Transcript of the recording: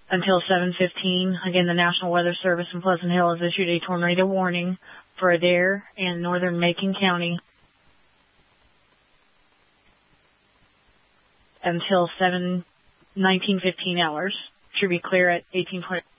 until 7:15. Again, the National Weather Service in Pleasant Hill has issued a tornado warning for Adair and northern Macon County until 19:15 hours. Should be clear at 18:20.